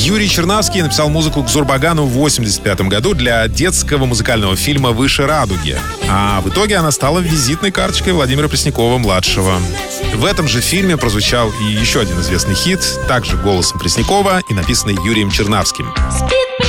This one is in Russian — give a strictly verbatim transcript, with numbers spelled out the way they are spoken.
Юрий Чернавский написал музыку к Зурбагану в восемьдесят пятом году для детского музыкального фильма «Выше радуги». А в итоге она стала визитной карточкой Владимира Преснякова-младшего. В этом же фильме прозвучал и еще один известный хит, также голосом Преснякова и написанный Юрием Чернавским. Спит